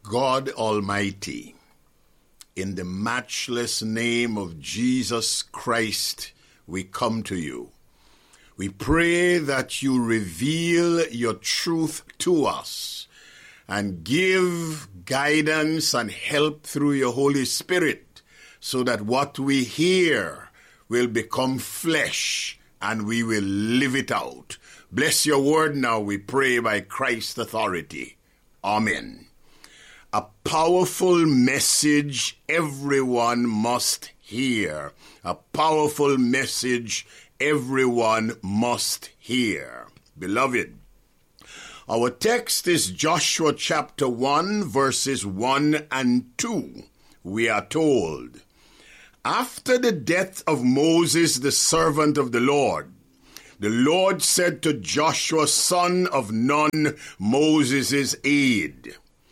God Almighty, in the matchless name of Jesus Christ, we come to you. We pray that you reveal your truth to us and give guidance and help through your Holy Spirit so that what we hear will become flesh and we will live it out. Bless your word now, we pray, by Christ's authority. Amen. A powerful message everyone must hear. A powerful message everyone must hear. Beloved, our text is Joshua chapter 1, verses 1 and 2. We are told, after the death of Moses, the servant of the Lord said to Joshua, son of Nun, Moses' aide,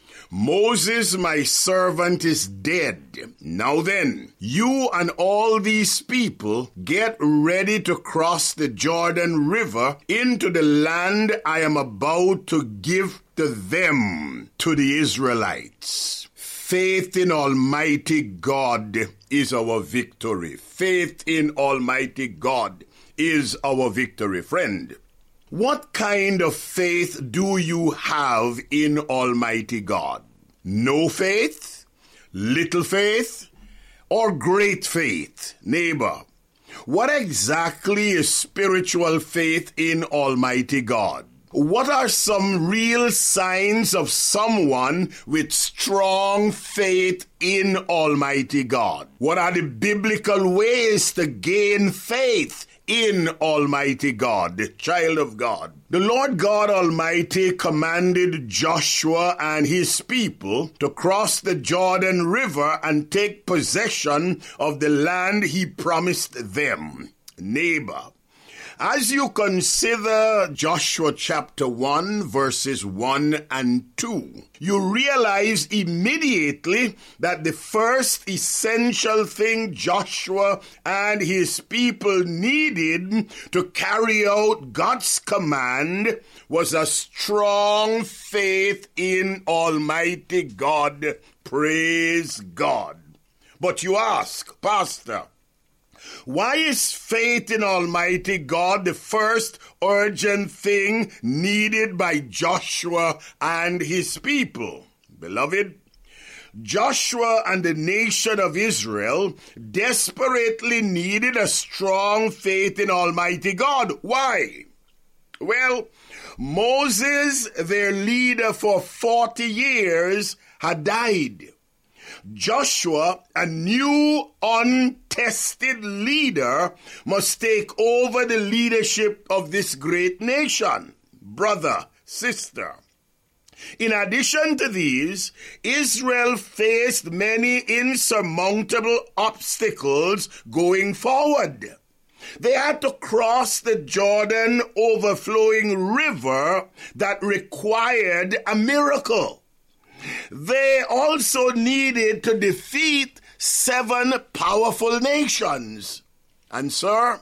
Moses, my servant, is dead. Now then, you and all these people get ready to cross the Jordan River into the land I am about to give to them, to the Israelites. Faith in Almighty God is our victory. Faith in Almighty God is our victory. Friend, what kind of faith do you have in Almighty God? No faith, little faith, or great faith? Neighbor, what exactly is spiritual faith in Almighty God? What are some real signs of someone with strong faith in Almighty God? What are the biblical ways to gain faith in Almighty God, the child of God? The Lord God Almighty commanded Joshua and his people to cross the Jordan River and take possession of the land he promised them. Neighbor, as you consider Joshua chapter 1, verses 1 and 2, you realize immediately that the first essential thing Joshua and his people needed to carry out God's command was a strong faith in Almighty God. Praise God. But you ask, Pastor, why is faith in Almighty God the first urgent thing needed by Joshua and his people? Beloved, Joshua and the nation of Israel desperately needed a strong faith in Almighty God. Why? Well, Moses, their leader for 40 years, had died. Joshua, a new untested leader, must take over the leadership of this great nation. Brother, sister. In addition to these, Israel faced many insurmountable obstacles going forward. They had to cross the Jordan overflowing river that required a miracle. They also needed to defeat 7 powerful nations. And sir,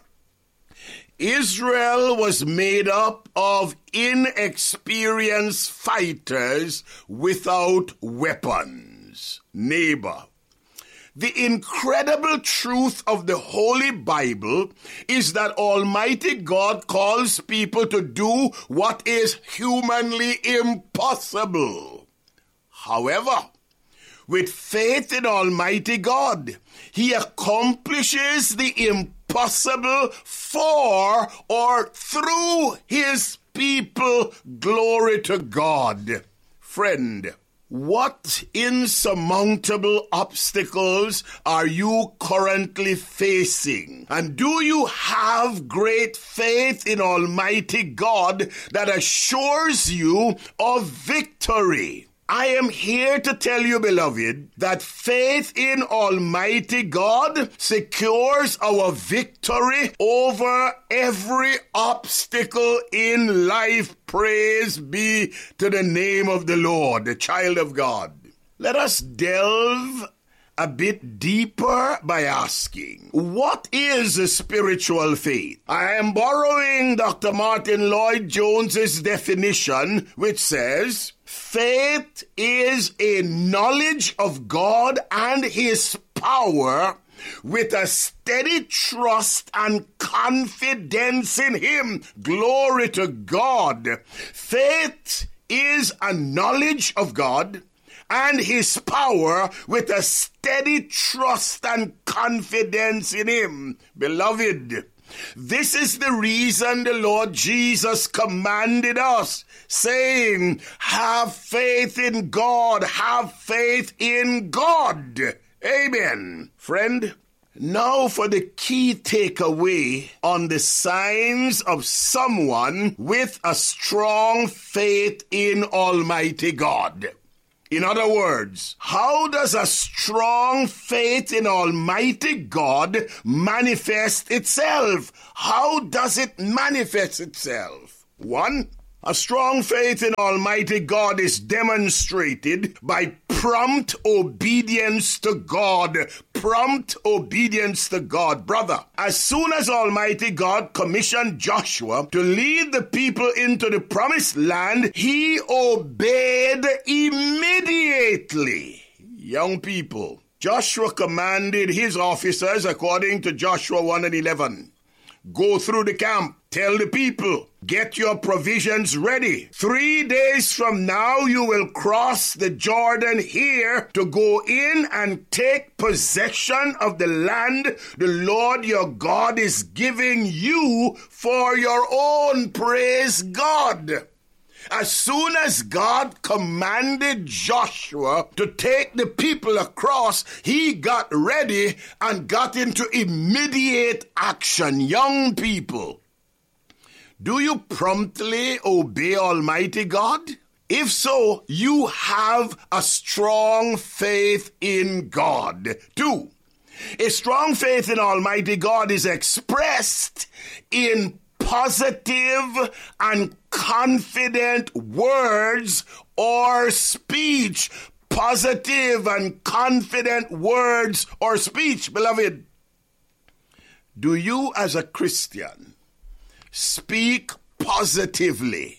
Israel was made up of inexperienced fighters without weapons. Neighbor, the incredible truth of the Holy Bible is that Almighty God calls people to do what is humanly impossible. However, with faith in Almighty God, He accomplishes the impossible for or through His people. Glory to God. Friend, what insurmountable obstacles are you currently facing? And do you have great faith in Almighty God that assures you of victory? I am here to tell you, beloved, that faith in Almighty God secures our victory over every obstacle in life. Praise be to the name of the Lord, the child of God. Let us delve a bit deeper by asking, what is a spiritual faith? I am borrowing Dr. Martin Lloyd-Jones's definition, which says, faith is a knowledge of God and his power with a steady trust and confidence in him. Glory to God. Faith is a knowledge of God and his power with a steady trust and confidence in him. Beloved, this is the reason the Lord Jesus commanded us, saying, have faith in God, have faith in God. Amen. Friend, now for the key takeaway on the signs of someone with a strong faith in Almighty God. In other words, how does a strong faith in Almighty God manifest itself? How does it manifest itself? 1, a strong faith in Almighty God is demonstrated by prompt obedience to God. Prompt obedience to God. Brother, as soon as Almighty God commissioned Joshua to lead the people into the promised land, he obeyed immediately. Young people, Joshua commanded his officers, according to Joshua 1:11, go through the camp, tell the people, get your provisions ready. 3 days from now, you will cross the Jordan here to go in and take possession of the land the Lord your God is giving you for your own. Praise God. As soon as God commanded Joshua to take the people across, he got ready and got into immediate action. Young people, do you promptly obey Almighty God? If so, you have a strong faith in God. 2, a strong faith in Almighty God is expressed in positive and confident words or speech. Positive and confident words or speech. Beloved, do you as a Christian speak positively,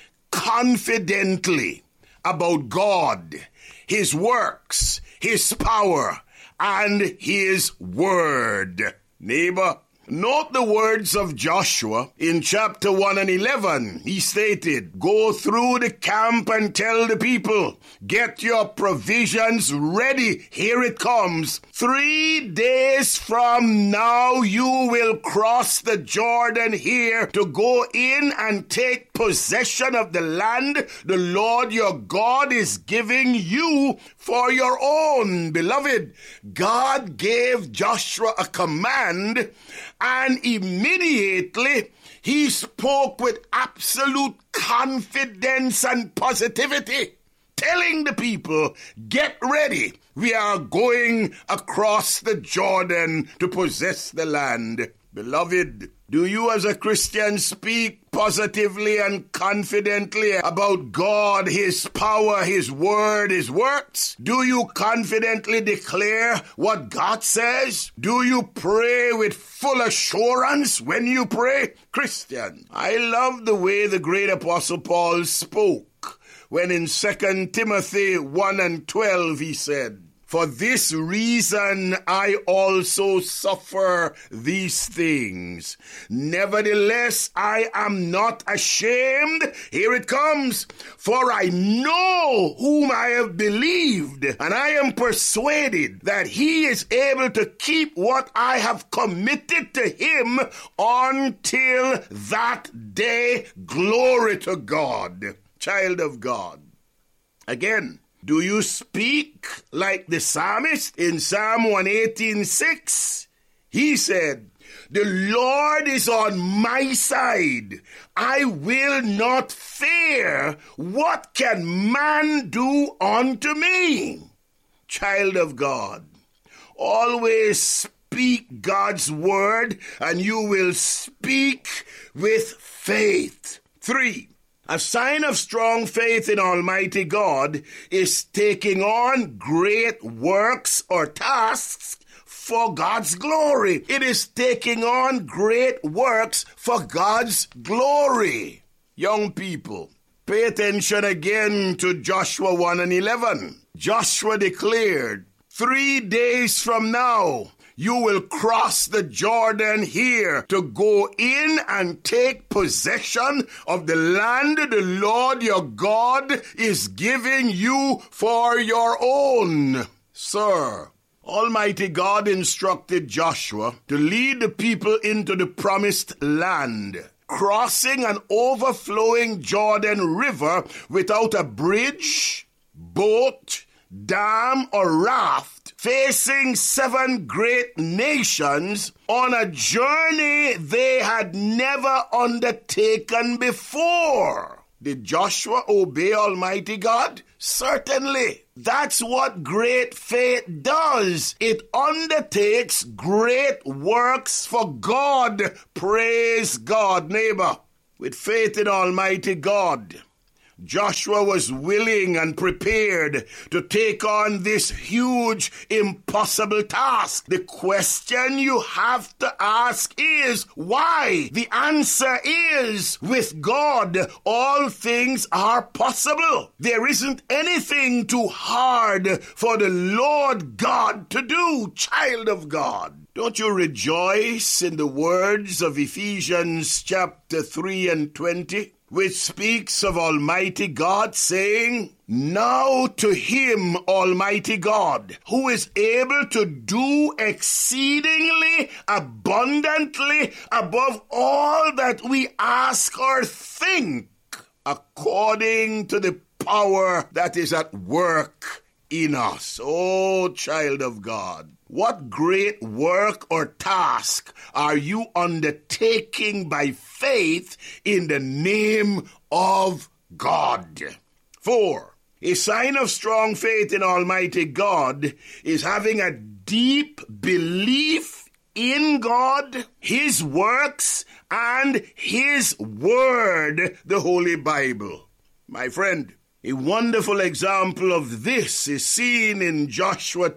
confidently about God, his works, his power, and his word? Neighbor, note the words of Joshua in chapter 1:11. He stated, go through the camp and tell the people, get your provisions ready. Here it comes. 3 days from now, you will cross the Jordan here to go in and take possession of the land the Lord your God is giving you for your own. Beloved, God gave Joshua a command, and immediately he spoke with absolute confidence and positivity, telling the people, get ready. We are going across the Jordan to possess the land. Beloved, do you as a Christian speak positively and confidently about God, his power, his word, his works? Do you confidently declare what God says? Do you pray with full assurance when you pray? Christian, I love the way the great Apostle Paul spoke when in 2 Timothy 1:12 he said, for this reason I also suffer these things. Nevertheless, I am not ashamed. Here it comes. For I know whom I have believed, and I am persuaded that he is able to keep what I have committed to him until that day. Glory to God. Child of God. Again, do you speak like the psalmist in Psalm 118:6? He said, the Lord is on my side. I will not fear. What can man do unto me? Child of God, always speak God's word and you will speak with faith. 3, A sign of strong faith in Almighty God is taking on great works or tasks for God's glory. It is taking on great works for God's glory. Young people, pay attention again to Joshua 1:11. Joshua declared, 3 days from now, you will cross the Jordan here to go in and take possession of the land the Lord your God is giving you for your own. Sir, Almighty God instructed Joshua to lead the people into the promised land, crossing an overflowing Jordan River without a bridge, boat, dam, or raft, facing 7 great nations on a journey they had never undertaken before. Did Joshua obey Almighty God? Certainly. That's what great faith does. It undertakes great works for God. Praise God, neighbor. With faith in Almighty God, Joshua was willing and prepared to take on this huge, impossible task. The question you have to ask is, why? The answer is, with God, all things are possible. There isn't anything too hard for the Lord God to do, child of God. Don't you rejoice in the words of Ephesians chapter 3:20? Which speaks of Almighty God, saying, now to him, Almighty God, who is able to do exceedingly abundantly above all that we ask or think, according to the power that is at work in us. Oh, child of God, what great work or task are you undertaking by faith in the name of God? 4. A sign of strong faith in Almighty God is having a deep belief in God, His works, and His Word, the Holy Bible. My friend, a wonderful example of this is seen in Joshua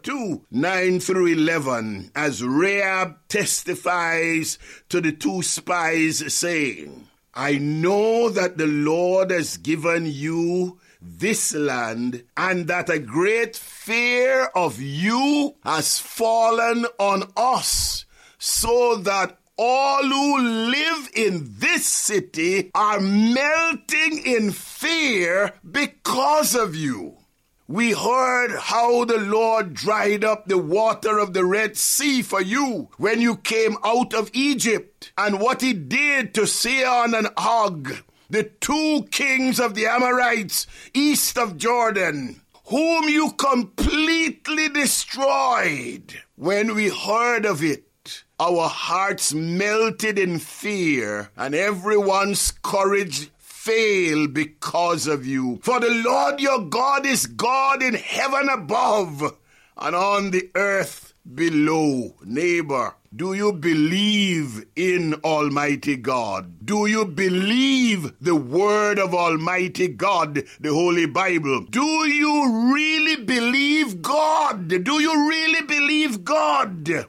2:9-11, as Rahab testifies to the 2 spies, saying, I know that the Lord has given you this land, and that a great fear of you has fallen on us, so that all who live in this city are melting in fear because of you. We heard how the Lord dried up the water of the Red Sea for you when you came out of Egypt, and what He did to Sihon and Og, the 2 kings of the Amorites east of Jordan, whom you completely destroyed. When we heard of it, our hearts melted in fear, and everyone's courage failed because of you. For the Lord your God is God in heaven above and on the earth below. Neighbor, do you believe in Almighty God? Do you believe the word of Almighty God, the Holy Bible? Do you really believe God? Do you really believe God?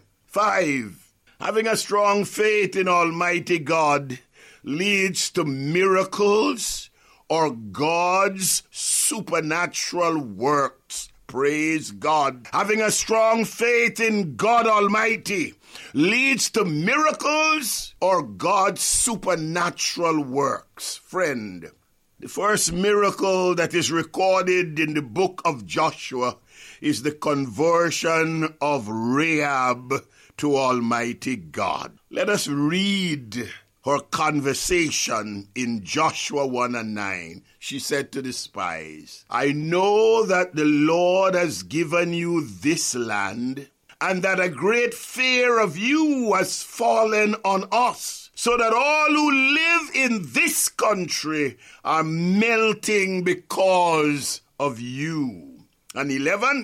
5. Having a strong faith in Almighty God leads to miracles or God's supernatural works. Praise God. Having a strong faith in God Almighty leads to miracles or God's supernatural works. Friend, the first miracle that is recorded in the book of Joshua is the conversion of Rahab to Almighty God. Let us read her conversation in Joshua 1:9. She said to the spies, I know that the Lord has given you this land, and that a great fear of you has fallen on us, so that all who live in this country are melting because of you. And 11,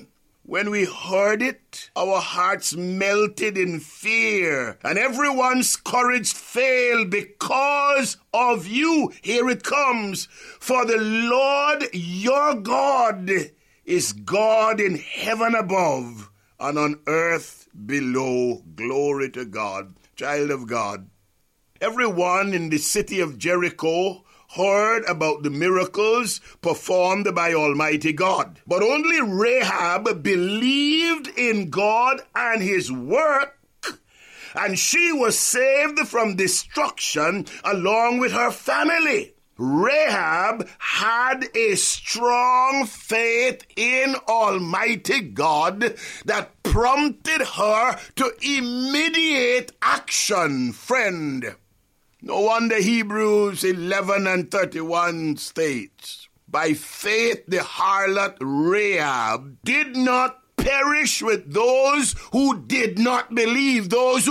When we heard it, our hearts melted in fear, and everyone's courage failed because of you. Here it comes. For the Lord your God is God in heaven above and on earth below. Glory to God. Child of God, everyone in the city of Jericho heard about the miracles performed by Almighty God. But only Rahab believed in God and his work, and she was saved from destruction along with her family. Rahab had a strong faith in Almighty God that prompted her to immediate action, friend. No wonder Hebrews 11:31 states, by faith the harlot Rahab did not perish with those who did not believe,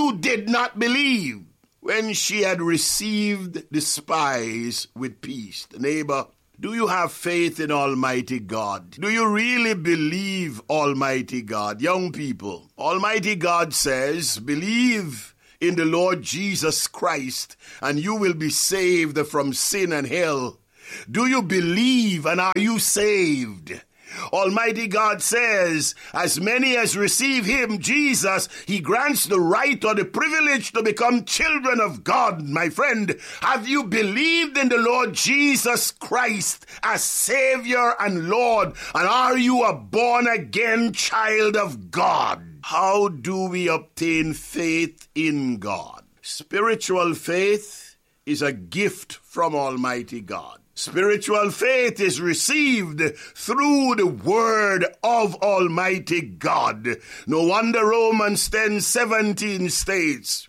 when she had received the spies with peace. Neighbor, do you have faith in Almighty God? Do you really believe Almighty God? Young people, Almighty God says, believe in the Lord Jesus Christ, and you will be saved from sin and hell. Do you believe, and are you saved? Almighty God says, as many as receive him, Jesus, he grants the right or the privilege to become children of God. My friend, have you believed in the Lord Jesus Christ as Savior and Lord? And are you a born-again child of God? How do we obtain faith in God? Spiritual faith is a gift from Almighty God. Spiritual faith is received through the word of Almighty God. No wonder Romans 10:17 states,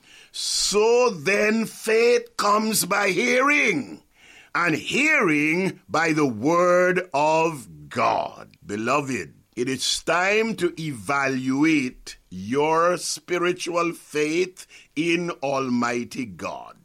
so then faith comes by hearing, and hearing by the word of God. Beloved, it is time to evaluate your spiritual faith in Almighty God.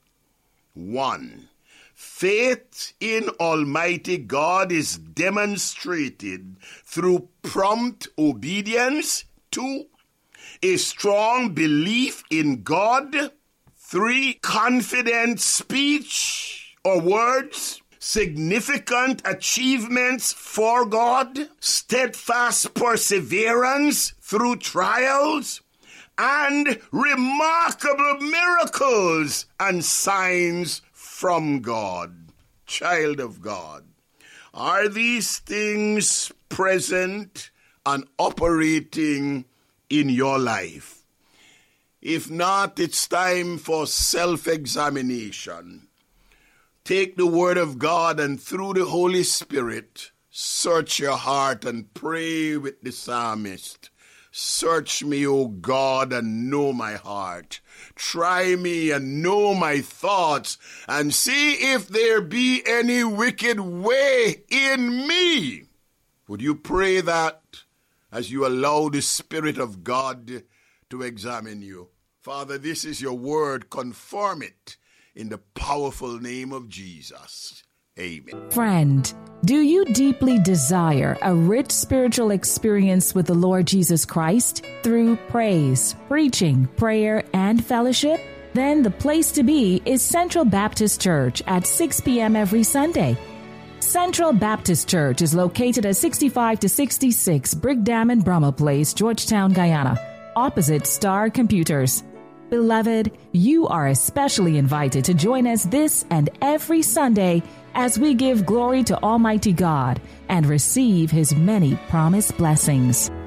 1. Faith in Almighty God is demonstrated through prompt obedience. 2. A strong belief in God. 3. Confident speech or words. Significant achievements for God. Steadfast perseverance through trials. And remarkable miracles and signs from God. Child of God, are these things present and operating in your life? If not, it's time for self-examination. Take the word of God and through the Holy Spirit, search your heart and pray with the psalmist. Search me, O God, and know my heart. Try me and know my thoughts, and see if there be any wicked way in me. Would you pray that as you allow the Spirit of God to examine you? Father, this is your word. Conform it in the powerful name of Jesus. Amen. Friend, do you deeply desire a rich spiritual experience with the Lord Jesus Christ through praise, preaching, prayer, and fellowship? Then the place to be is Central Baptist Church at 6 p.m. every Sunday. Central Baptist Church is located at 65 to 66 Brigham and Brummer Place, Georgetown, Guyana, opposite Star Computers. Beloved, you are especially invited to join us this and every Sunday as we give glory to Almighty God and receive His many promised blessings.